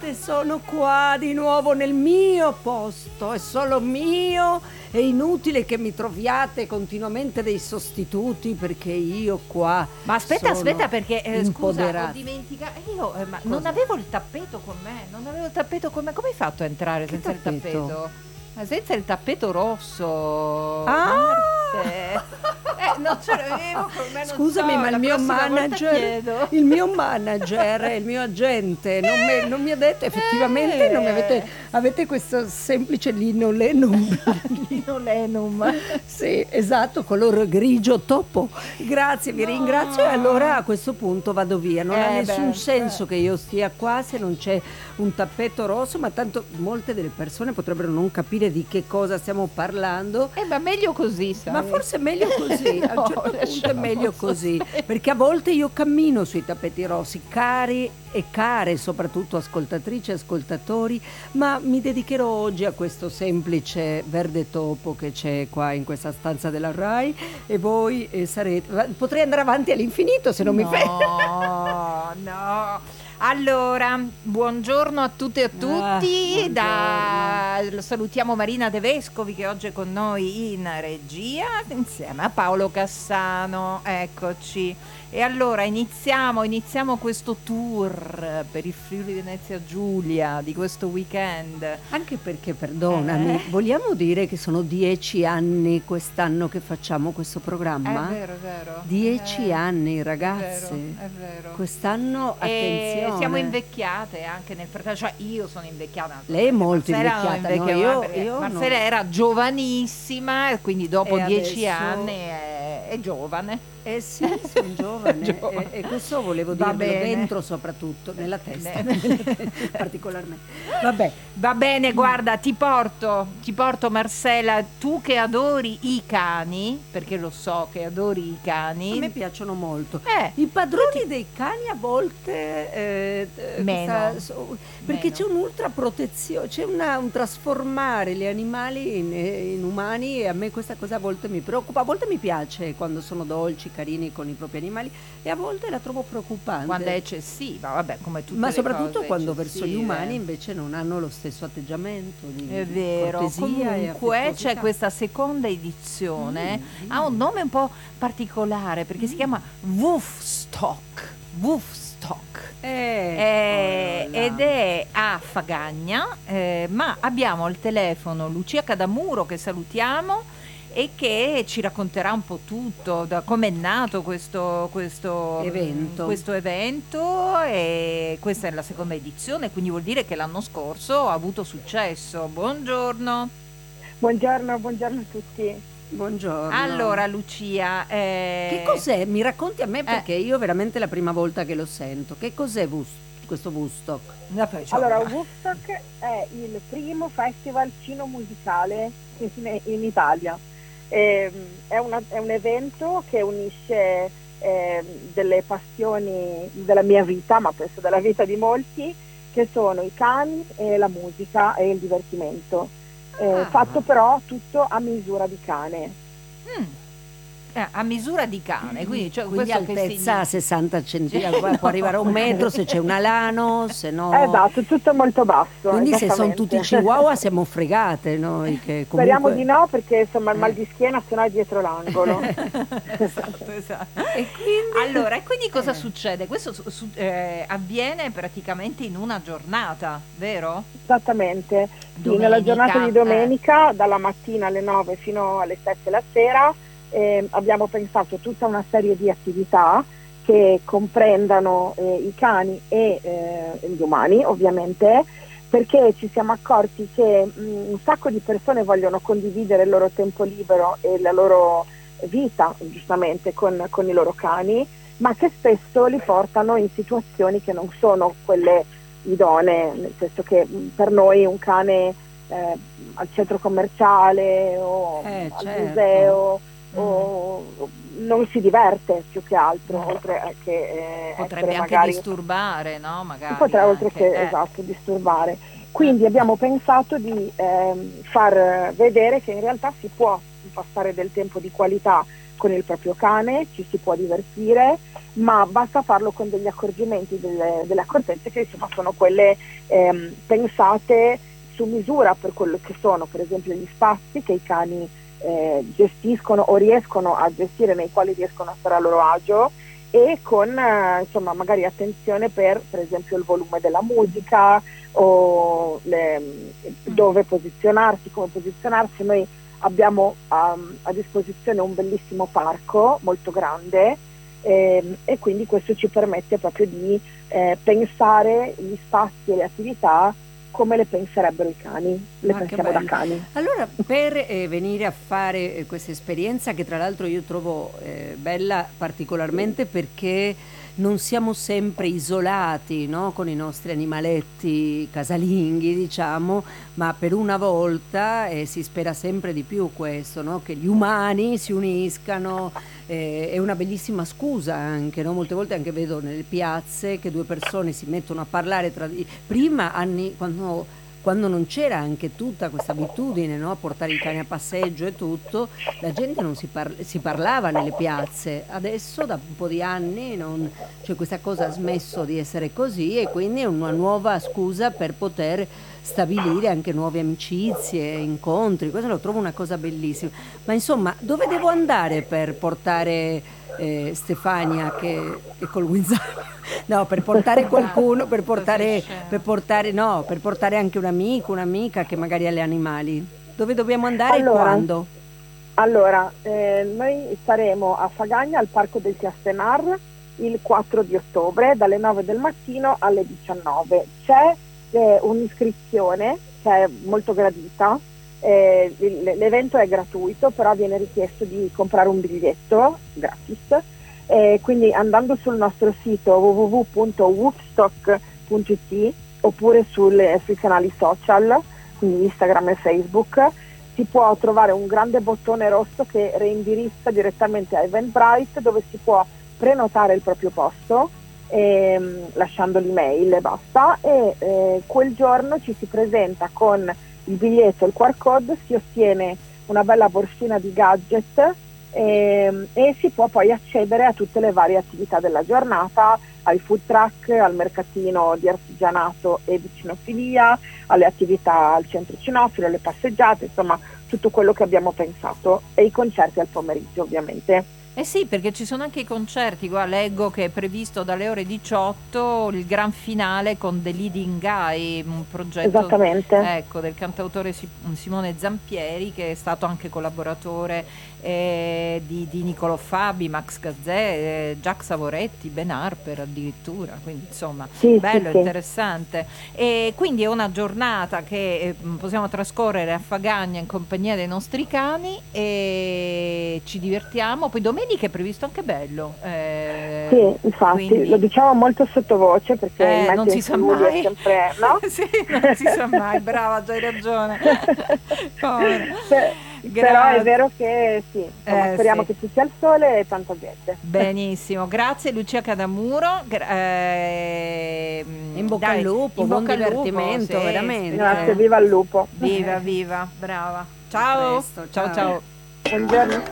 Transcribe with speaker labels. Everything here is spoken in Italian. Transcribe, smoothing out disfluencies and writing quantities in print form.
Speaker 1: finalmente sono qua di nuovo nel mio posto, è solo mio, è inutile che mi troviate continuamente dei sostituti perché io qua
Speaker 2: Ma aspetta,
Speaker 1: sono
Speaker 2: perché scusa, ho
Speaker 1: impoderata.
Speaker 2: dimenticato. Io ma non
Speaker 1: Cosa?
Speaker 2: avevo il tappeto con me, Come hai fatto a entrare
Speaker 1: Che
Speaker 2: senza il
Speaker 1: tappeto?
Speaker 2: tappeto? Ma senza il tappeto rosso,
Speaker 1: Ah!
Speaker 2: Marce. Non ce l'avevo con me, non
Speaker 1: Scusami,
Speaker 2: so,
Speaker 1: ma
Speaker 2: la prossima volta chiedo.
Speaker 1: il mio manager, il mio agente non mi ha detto effettivamente, non mi avete questo semplice linolenum.
Speaker 2: Linolenum.
Speaker 1: Sì, esatto, color grigio topo. Grazie, vi ringrazio. E allora a questo punto vado via. Non ha nessun senso che io stia qua se non c'è un tappeto rosso, ma tanto molte delle persone potrebbero non capire di che cosa stiamo parlando.
Speaker 2: Ma meglio così, sai.
Speaker 1: Ma forse è meglio così, a un
Speaker 2: No,
Speaker 1: certo punto è
Speaker 2: lasciamo
Speaker 1: meglio così,
Speaker 2: stare.
Speaker 1: perché a volte io cammino sui tappeti rossi, cari e care, soprattutto ascoltatrici e ascoltatori, ma mi dedicherò oggi a questo semplice verde topo che c'è qua in questa stanza della RAI e voi potrei andare avanti all'infinito se non mi fermo.
Speaker 2: No. Allora, buongiorno a tutte e a tutti. Salutiamo Marina De Vescovi che oggi è con noi in regia insieme a Paolo Cassano. Eccoci. E allora iniziamo questo tour per il Friuli Venezia Giulia di questo weekend.
Speaker 1: Anche perché, perdonami, vogliamo dire che sono 10 anni quest'anno che facciamo questo programma?
Speaker 2: È vero.
Speaker 1: 10 anni, ragazze.
Speaker 2: È vero.
Speaker 1: Quest'anno, attenzione.
Speaker 2: Siamo invecchiate anche nel frattempo, cioè io sono invecchiata.
Speaker 1: Lei è molto
Speaker 2: Marcella
Speaker 1: invecchiata, no, io
Speaker 2: Marcella
Speaker 1: no.
Speaker 2: era giovanissima e quindi dopo
Speaker 1: E adesso-
Speaker 2: 10 anni è giovane.
Speaker 1: Eh sì, sono giovane.
Speaker 2: Giovane.
Speaker 1: E questo volevo
Speaker 2: Va
Speaker 1: dirvelo
Speaker 2: bene.
Speaker 1: dentro soprattutto, nella testa, particolarmente.
Speaker 2: Va bene, guarda, ti porto Marcella, tu che adori i cani, perché lo so che adori i cani.
Speaker 1: A me piacciono molto.
Speaker 2: Eh,
Speaker 1: I padroni dei cani a volte
Speaker 2: Meno.
Speaker 1: perché
Speaker 2: Meno.
Speaker 1: c'è un'ultra protezione, c'è un trasformare gli animali in umani e a me questa cosa a volte mi preoccupa, a volte mi piace quando sono dolci, carini con i propri animali e a volte la trovo preoccupante.
Speaker 2: quando è eccessiva, vabbè, come tutte
Speaker 1: Ma
Speaker 2: le
Speaker 1: soprattutto
Speaker 2: cose
Speaker 1: quando verso gli
Speaker 2: eccessive.
Speaker 1: umani invece non hanno lo stesso atteggiamento di
Speaker 2: È vero,
Speaker 1: cortesia e
Speaker 2: comunque
Speaker 1: affettuosità.
Speaker 2: c'è questa seconda edizione, ha un nome un po' particolare perché si chiama Woofstock. Ed è a Fagagna, ma abbiamo al telefono Lucia Cadamuro che salutiamo e che ci racconterà un po' tutto, da come è nato questo evento, e questa è la seconda edizione, quindi vuol dire che l'anno scorso ha avuto successo. Buongiorno.
Speaker 3: Buongiorno a tutti.
Speaker 1: Buongiorno.
Speaker 2: Allora Lucia,
Speaker 1: Che cos'è? Mi racconti a me perché io veramente è la prima volta che lo sento. Che cos'è questo Woodstock?
Speaker 3: Allora, Woodstock è il primo festival cino-musicale in Italia. È un evento che unisce delle passioni della mia vita, ma penso della vita di molti, che sono i cani e la musica e il divertimento. Fatto però tutto a misura di cane.
Speaker 2: A misura di cane, quindi,
Speaker 1: Quindi
Speaker 2: questo che
Speaker 1: altezza 60 centimetri, può arrivare a un metro se c'è un alano, se no...
Speaker 3: Esatto, tutto molto basso.
Speaker 1: Quindi se sono
Speaker 3: esattamente.
Speaker 1: tutti chihuahua siamo fregate noi che comunque...
Speaker 3: Speriamo di no, perché insomma il mal di schiena sennò è dietro l'angolo.
Speaker 2: Esatto. E quindi cosa succede? Questo avviene praticamente in una giornata, vero?
Speaker 3: Esattamente, sì,
Speaker 2: Domenica,
Speaker 3: nella giornata di domenica, dalla mattina alle 9 fino alle 7 la sera, abbiamo pensato tutta una serie di attività che comprendano i cani e gli umani, ovviamente, perché ci siamo accorti che un sacco di persone vogliono condividere il loro tempo libero e la loro vita, giustamente, con i loro cani, ma che spesso li portano in situazioni che non sono quelle idonee, nel senso che per noi un cane al centro commerciale o al museo o non si diverte più che altro, oltre che
Speaker 2: potrebbe anche
Speaker 3: magari
Speaker 2: disturbare, no? Magari
Speaker 3: potrebbe oltre
Speaker 2: anche,
Speaker 3: che esatto, disturbare. Quindi abbiamo pensato di far vedere che in realtà si può passare del tempo di qualità con il proprio cane, ci si può divertire, ma basta farlo con degli accorgimenti, delle accortezze che insomma sono quelle pensate su misura per quello che sono, per esempio gli spazi che i cani gestiscono o riescono a gestire, nei quali riescono a stare a loro agio, e con insomma magari attenzione per esempio il volume della musica o dove posizionarsi, come posizionarsi. Noi abbiamo a disposizione un bellissimo parco molto grande, e quindi questo ci permette proprio di pensare gli spazi e le attività come le penserebbero i cani, le pensiamo da cani.
Speaker 1: Allora, per venire a fare questa esperienza, che tra l'altro io trovo bella particolarmente perché non siamo sempre isolati, no, con i nostri animaletti casalinghi, diciamo, ma per una volta si spera sempre di più questo, no, che gli umani si uniscano. È una bellissima scusa anche, no? Molte volte anche vedo nelle piazze che due persone si mettono a parlare prima, anni, quando non c'era anche tutta questa abitudine, no? A portare il cane a passeggio e tutto, la gente non si parlava nelle piazze. Adesso da un po' di anni cioè questa cosa ha smesso di essere così, e quindi è una nuova scusa per poter stabilire anche nuove amicizie, incontri. Questo lo trovo una cosa bellissima. Ma insomma, dove devo andare per portare Stefania che è col guinzaglio? No, per portare qualcuno, per portare anche un amico, un'amica che magari ha gli animali. Dove dobbiamo andare e quando?
Speaker 3: Allora, noi saremo a Fagagna al Parco del Chiastenar il 4 di ottobre dalle 9 del mattino alle 19. C'è un'iscrizione che è molto gradita. L'evento è gratuito, però viene richiesto di comprare un biglietto gratis, quindi andando sul nostro sito www.woofstock.it oppure sui canali social, quindi Instagram e Facebook, si può trovare un grande bottone rosso che reindirizza direttamente a Eventbrite, dove si può prenotare il proprio posto lasciando l'email e basta, e quel giorno ci si presenta con il biglietto e il QR code, si ottiene una bella borsina di gadget e si può poi accedere a tutte le varie attività della giornata, ai food truck, al mercatino di artigianato e di cinofilia, alle attività al centro cinofilo, alle passeggiate, insomma tutto quello che abbiamo pensato, e i concerti al pomeriggio ovviamente.
Speaker 2: Eh sì, perché ci sono anche i concerti, qua leggo che è previsto dalle ore 18 il gran finale con The Leading Guy, un progetto del cantautore Simone Zampieri, che è stato anche collaboratore di Niccolò Fabi, Max Gazzè, Jacques Savoretti, Ben Harper addirittura, quindi insomma bello, interessante. E quindi è una giornata che possiamo trascorrere a Fagagna in compagnia dei nostri cani e ci divertiamo. Poi domenica è previsto anche bello.
Speaker 3: Sì, infatti, quindi lo diciamo molto sottovoce perché
Speaker 2: non si sa mai.
Speaker 3: È sempre, no?
Speaker 2: Sì, non si sa mai, brava, tu hai ragione.
Speaker 3: Però è vero che sì, speriamo che ci sia il sole e tanta gente.
Speaker 2: Benissimo, grazie Lucia Cadamuro,
Speaker 1: in bocca al lupo, buon divertimento, veramente.
Speaker 3: Grazie, viva il lupo.
Speaker 2: Viva, brava. Ciao.
Speaker 1: Presto,
Speaker 2: ciao.
Speaker 3: Buongiorno.